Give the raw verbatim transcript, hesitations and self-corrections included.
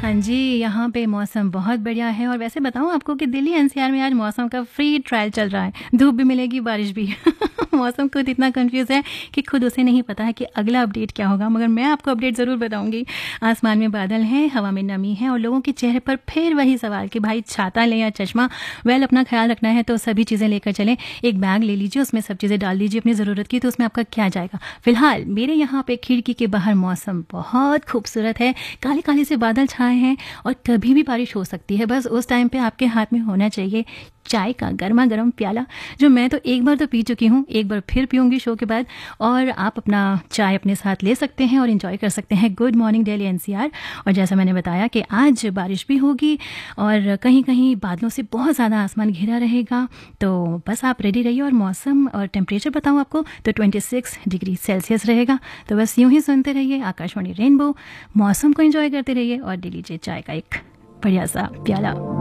हाँ जी, यहाँ पे मौसम बहुत बढ़िया है और वैसे बताऊँ आपको कि दिल्ली एनसीआर में आज मौसम का फ्री ट्रायल चल रहा है। धूप भी मिलेगी, बारिश भी। मौसम खुद इतना कंफ्यूज है कि खुद उसे नहीं पता है कि अगला अपडेट क्या होगा, मगर मैं आपको अपडेट ज़रूर बताऊंगी। आसमान में बादल हैं, हवा में नमी है और लोगों के चेहरे पर फिर वही सवाल कि भाई छाता लें या चश्मा। वेल, अपना ख्याल रखना है तो सभी चीज़ें लेकर चलें। एक बैग ले लीजिए, उसमें सब चीज़ें डाल दीजिए अपनी ज़रूरत की, तो उसमें आपका क्या जाएगा। फिलहाल मेरे यहाँ पे खिड़की के बाहर मौसम बहुत खूबसूरत है। काले काले से बादल छाए हैं और कभी भी बारिश हो सकती है। बस उस टाइम पे आपके हाथ में होना चाहिए चाय का गर्मा गर्म प्याला, जो मैं तो एक बार तो पी चुकी हूँ, एक बार फिर पीऊँगी शो के बाद। और आप अपना चाय अपने साथ ले सकते हैं और एंजॉय कर सकते हैं। Good morning Delhi NCR. और जैसा मैंने बताया कि आज बारिश भी होगी और कहीं कहीं बादलों से बहुत ज़्यादा आसमान घिरा रहेगा, तो बस आप रेडी रहिए। और मौसम और टेम्परेचर बताऊँ आपको तो छब्बीस डिग्री सेल्सियस रहेगा। तो बस यूँ ही सुनते रहिए आकाशवाणी रेनबो, मौसम को एंजॉय करते रहिए और ले लीजिए चाय का एक बढ़िया सा प्याला।